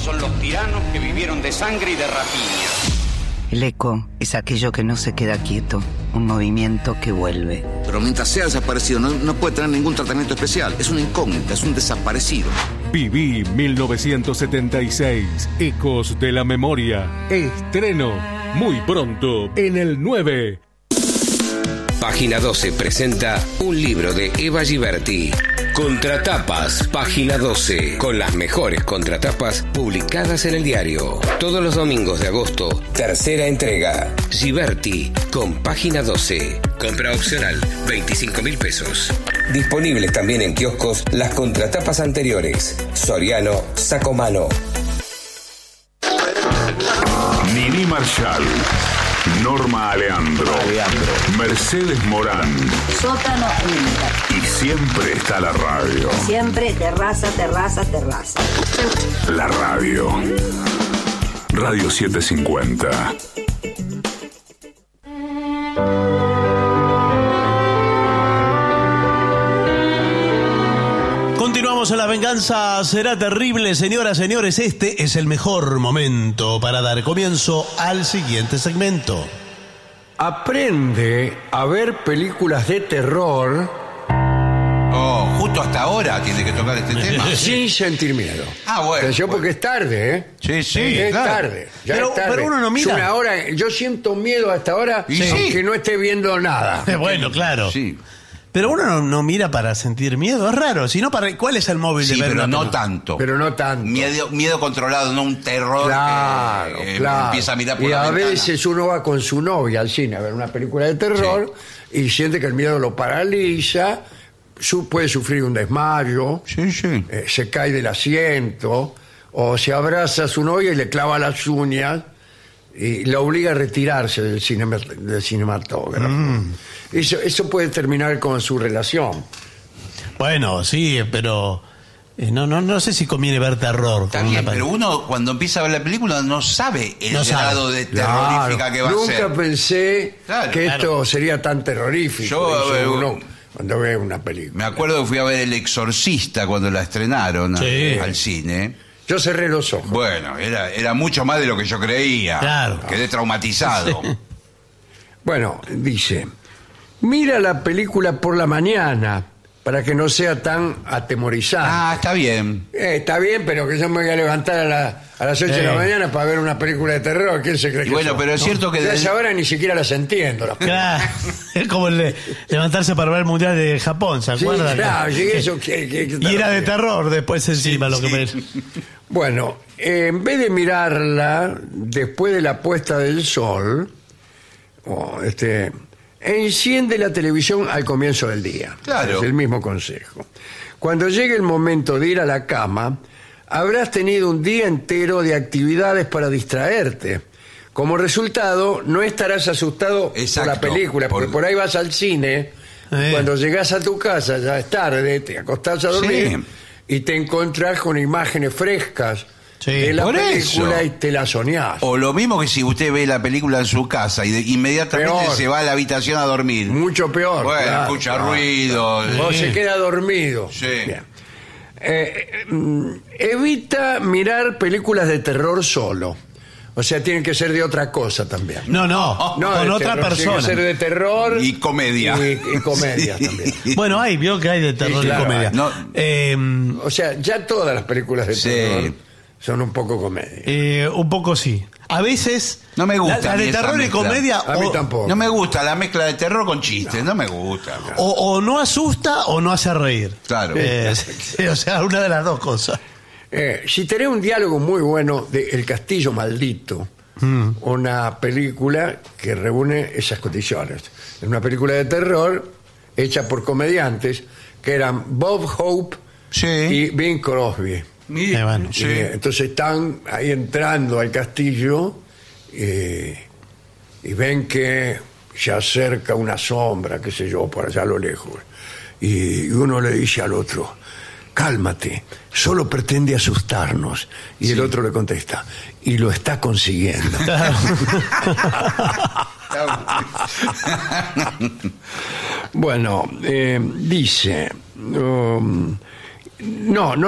son los tiranos que vivieron de sangre y de rapiña. El eco es aquello que no se queda quieto, un movimiento que vuelve. Pero mientras sea desaparecido no puede tener ningún tratamiento especial. Es una incógnita, es un desaparecido. Viví 1976, Ecos de la Memoria. Estreno muy pronto en el 9. Página 12 presenta un libro de Eva Giberti. Contratapas, Página 12, con las mejores contratapas publicadas en el diario. Todos los domingos de agosto, tercera entrega. Giberti, con Página 12. Compra opcional, 25.000 pesos. Disponibles también en kioscos las contratapas anteriores. Soriano, Sacomano. Nini Marshall, Norma Aleandro, Mercedes Morán. Sótano Inter. Y siempre está la radio. Siempre terraza, terraza, terraza. La radio. Radio 750. Continuamos en La Venganza Será Terrible. Señoras, señores, este es el mejor momento para dar comienzo al siguiente segmento. Aprende a ver películas de terror. Oh, justo hasta ahora tiene que tocar este tema. Sin sentir miedo. Bueno. Atención, porque es tarde, ¿eh? Sí, Es claro. tarde. Ya Pero- es tarde. pero uno no mira. Es una hora, yo siento miedo hasta ahora, Y sí. aunque no esté viendo nada. Bueno, claro. Sí, Pero uno no mira para sentir miedo, es raro. Sino para, ¿cuál es el móvil sí, de ver pero una no película? tanto. Pero no tanto. Miedo controlado, no un terror Claro, que claro. empieza a mirar por y la a ventana. veces uno va con su novia al cine a ver una película de terror y siente que el miedo lo paraliza, puede sufrir un desmayo, Sí. se cae del asiento o se abraza a su novia y le clava las uñas y la obliga a retirarse del cinematógrafo. Eso puede terminar con su relación. Bueno, sí, pero no sé si conviene ver terror. Está con bien, una pero película. uno cuando empieza a ver la película no sabe el No sabe. grado de terrorífica Claro, que va a nunca ser. pensé Claro, que claro. esto sería tan terrorífico. Yo, dice uno cuando ve una película. Me acuerdo que fui a ver El Exorcista cuando la estrenaron Sí. al cine. Yo cerré los ojos. Bueno, era mucho más de lo que yo creía. Claro. Quedé traumatizado. Bueno, dice, mira la película por la mañana para que no sea tan atemorizante. Está bien. Está bien, pero que yo me voy a levantar a las 8 de la mañana para ver una película de terror. ¿Quién se cree Y que bueno, soy? pero es cierto que Yo a del- esa hora ni siquiera las entiendo. Las Claro, es como levantarse para ver el Mundial de Japón, ¿se Sí, acuerdan? claro, sí, eso Y era de terror después encima lo que me... Bueno, en vez de mirarla después de la puesta del sol, enciende la televisión al comienzo del día. Claro. Es el mismo consejo. Cuando llegue el momento de ir a la cama, habrás tenido un día entero de actividades para distraerte. Como resultado, no estarás asustado Exacto. por la película, porque por ahí vas al cine, cuando llegás a tu casa ya es tarde, te acostás a dormir y te encontrás con imágenes frescas de la por película eso. y te la soñás. O lo mismo que si usted ve la película en su casa y inmediatamente Peor. se va a la habitación a dormir. Mucho peor. Bueno, claro, escucha claro. ruido. O se queda dormido. Sí. Bien. Evita mirar películas de terror solo. O sea, tienen que ser de otra cosa también. No, con de otra terror, tiene que ser persona. de terror Y comedia. y comedia también. Bueno, vio que hay de terror Sí, claro, y comedia. no. O sea, ya todas las películas de Sí. terror son un poco comedia. Un poco sí. A veces... No me gusta La a mí de esa terror y mezcla. comedia... A mí tampoco. No me gusta la mezcla de terror con chistes, no me gusta. O no asusta o no hace reír. Claro. Sí, o sea, una de las dos cosas. Si tenés un diálogo muy bueno de El Castillo Maldito, una película que reúne esas condiciones. Es una película de terror hecha por comediantes que eran Bob Hope y Bing Crosby. Bueno. Y, entonces están ahí entrando al castillo y ven que se acerca una sombra, qué sé yo, por allá a lo lejos. Y uno le dice al otro, cálmate, solo pretende asustarnos. Y el otro le contesta, y lo está consiguiendo. Bueno, dice, no